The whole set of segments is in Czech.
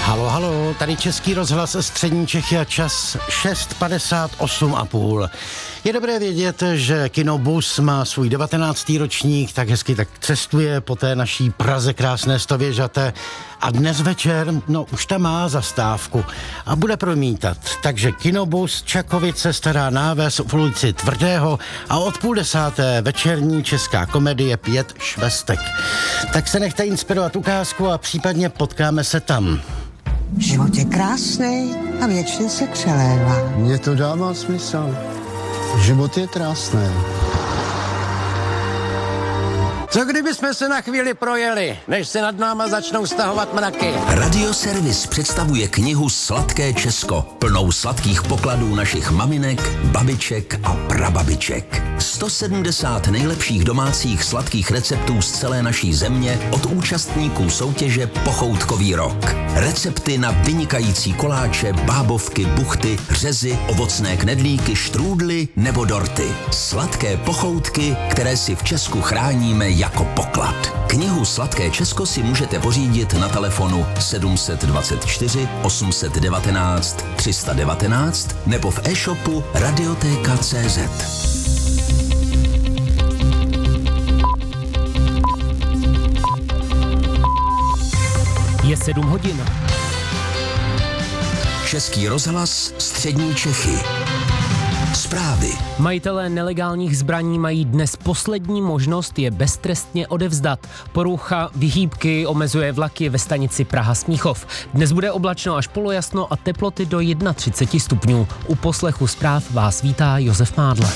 Halo, tady Český rozhlas Střední Čechy a čas 6:58,5. Je dobré vědět, že Kinobus má svůj 19. ročník, tak hezky tak cestuje po té naší Praze krásné Stověžaté a dnes večer, už tam má zastávku a bude promítat. Takže Kinobus Čakovice Stará Náves v ulici Tvrdého a od 9:30 večerní česká komedie 5 švestek. Tak se nechte inspirovat ukázku a případně potkáme se tam. Život je krásný a věčně se přelévá. Mně to dává smysl. Život je krásný. Co kdyby jsme se na chvíli projeli, než se nad náma začnou stahovat mraky? Radioservis představuje knihu Sladké Česko, plnou sladkých pokladů našich maminek, babiček a prababiček. 170 nejlepších domácích sladkých receptů z celé naší země od účastníků soutěže Pochoutkový rok. Recepty na vynikající koláče, bábovky, buchty, řezy, ovocné knedlíky, štrůdly nebo dorty. Sladké pochoutky, které si v Česku chráníme jako poklad. Knihu Sladké Česko si můžete pořídit na telefonu 724 819 319 nebo v e-shopu Radioteka.cz. Je 7 hodin. Český rozhlas Střední Čechy. Zprávy. Majitelé nelegálních zbraní mají dnes poslední možnost je beztrestně odevzdat. Porucha vyhýbky omezuje vlaky ve stanici Praha-Smíchov. Dnes bude oblačno až polojasno a teploty do 31 stupňů. U poslechu zpráv vás vítá Josef Mádle.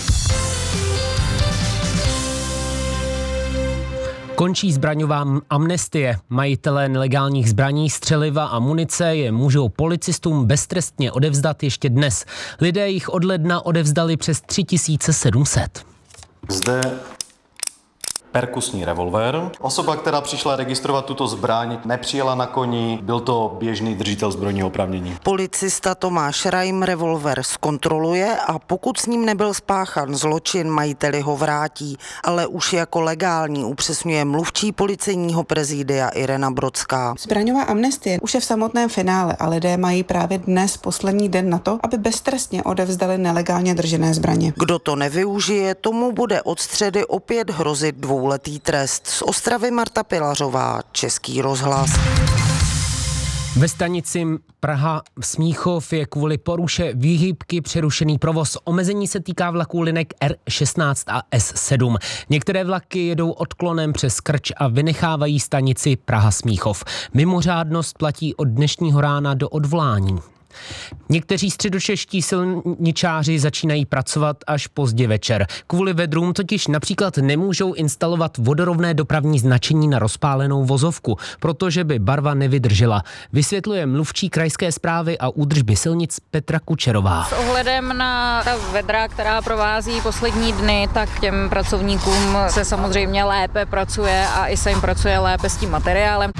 Končí zbraňová amnestie. Majitelé nelegálních zbraní, střeliva a munice je můžou policistům beztrestně odevzdat ještě dnes. Lidé jich od ledna odevzdali přes 3700. Zde perkusní revolver. Osoba, která přišla registrovat tuto zbraň, nepřijela na koni, byl to běžný držitel zbrojního oprávnění. Policista Tomáš Rajm revolver zkontroluje a pokud s ním nebyl spáchan zločin, majiteli ho vrátí, ale už jako legální, upřesňuje mluvčí policejního prezidia Irena Brodská. Zbraňová amnestie už je v samotném finále a lidé mají právě dnes poslední den na to, aby beztrestně odevzdali nelegálně držené zbraně. Kdo to nevyužije, tomu bude od středy opět hrozit dvouletý trest. Z Ostravy Marta Pilařová, Český rozhlas. Ve stanici Praha-Smíchov je kvůli poruše výhybky přerušený provoz. Omezení se týká vlaků linek R16 a S7. Některé vlaky jedou odklonem přes Krč a vynechávají stanici Praha-Smíchov. Mimořádnost platí od dnešního rána do odvolání. Někteří středočeští silničáři začínají pracovat až pozdě večer. Kvůli vedrům totiž například nemůžou instalovat vodorovné dopravní značení na rozpálenou vozovku, protože by barva nevydržela. Vysvětluje mluvčí krajské správy a údržby silnic Petra Kučerová. S ohledem na ta vedra, která provází poslední dny, tak těm pracovníkům se samozřejmě lépe pracuje a i se jim pracuje lépe s tím materiálem.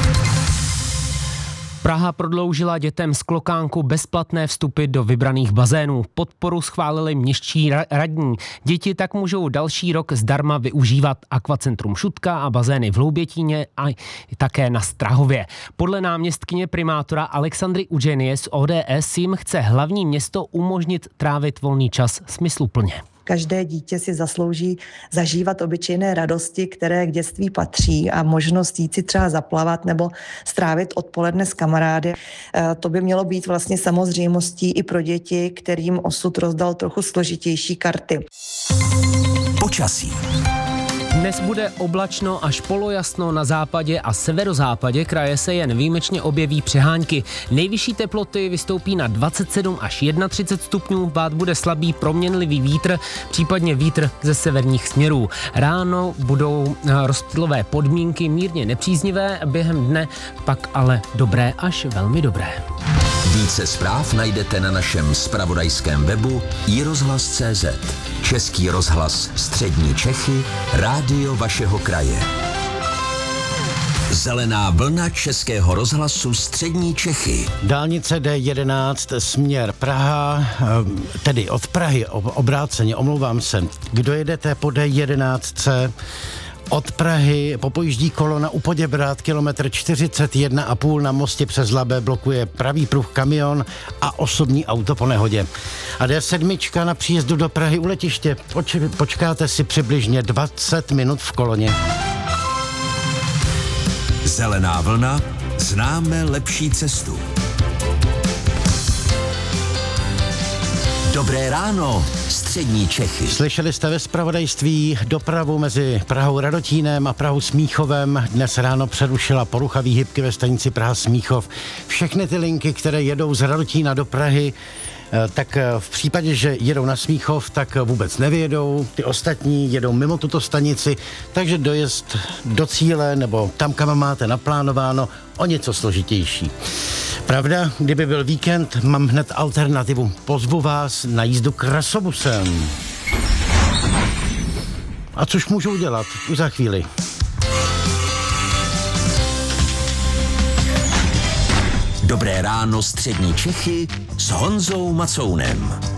Praha prodloužila dětem z Klokánku bezplatné vstupy do vybraných bazénů. Podporu schválili městští radní. Děti tak můžou další rok zdarma využívat Akvacentrum Šutka a bazény v Hloubětíně a také na Strahově. Podle náměstkyně primátora Alexandry Udženie z ODS jim chce hlavní město umožnit trávit volný čas smysluplně. Každé dítě si zaslouží zažívat obyčejné radosti, které k dětství patří a možnost jít si třeba zaplavat nebo strávit odpoledne s kamarády. To by mělo být vlastně samozřejmostí i pro děti, kterým osud rozdal trochu složitější karty. Počasí. Dnes bude oblačno až polojasno, na západě a severozápadě kraje se jen výjimečně objeví přehánky. Nejvyšší teploty vystoupí na 27 až 31 stupňů, vát bude slabý proměnlivý vítr, případně vítr ze severních směrů. Ráno budou rozptylové podmínky mírně nepříznivé, během dne pak ale dobré až velmi dobré. Více zpráv najdete na našem zpravodajském webu iRozhlas.cz. Český rozhlas Střední Čechy, rádio vašeho kraje. Zelená vlna Českého rozhlasu Střední Čechy. Dálnice D11 směr Praha, tedy od Prahy obráceně, omlouvám se. Kdo jedete po D11, Od Prahy popojíždí kolona u Poděbrad, kilometr 41,5 na mostě přes Labe blokuje pravý pruh kamion a osobní auto po nehodě. A D7 na příjezdu do Prahy u letiště. Počkáte si přibližně 20 minut v koloně. Zelená vlna, známe lepší cestu. Dobré ráno, střední Čechy. Slyšeli jste ve zpravodajství dopravu mezi Prahou Radotínem a Prahou Smíchovem. Dnes ráno přerušila porucha výhybky ve stanici Praha Smíchov. Všechny ty linky, které jedou z Radotína do Prahy, tak v případě, že jedou na Smíchov, tak vůbec nevyjedou. Ty ostatní jedou mimo tuto stanici, takže dojezd do cíle nebo tam, kam máte naplánováno, o něco složitější. Pravda, kdyby byl víkend, mám hned alternativu. Pozvu vás na jízdu krasobusem. A což můžu udělat už za chvíli. Dobré ráno, střední Čechy s Honzou Macounem.